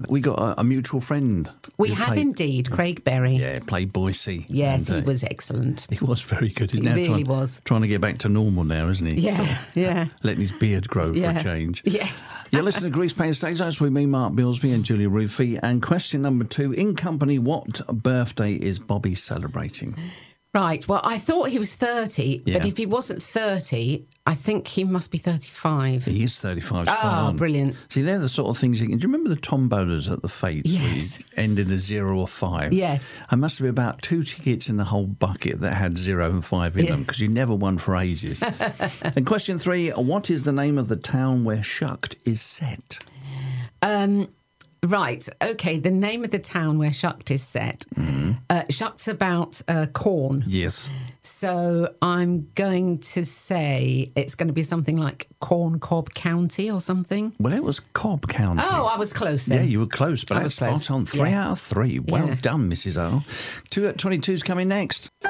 We got a mutual friend. We have indeed, Craig Berry. Yeah, played Boise. Yes, he was excellent. He was very good. He's He now really was. trying to get back to normal now, isn't he? Yeah, yeah. Letting his beard grow for a change. Yes. You're listening to Greasepaint Estates. That's with me, Mark Bilsby and Julia Rufy. And question number 2, in company, what birthday is Bobby celebrating? Right, well, I thought he was 30, Yeah. but if he wasn't 30, I think he must be 35. He is 35. Spot on. Brilliant. See, they're the sort of things you can... Do you remember the tombolas at the Fates? Yes. Where you ended a 0 or 5? Yes. I must have been about 2 tickets in the whole bucket that had 0 and 5 in them, because you never won for ages. And question 3, what is the name of the town where Shucked is set? Right, okay, the name of the town where Shucked is set. Shucked's about corn. Yes. So I'm going to say it's going to be something like Corn Cob County or something. Well, it was Cobb County. Oh, I was close then. Yeah, you were close, but I that's was close. spot on. 3 out of 3. Well Yeah. done, Mrs. O. 2 at 22's coming next.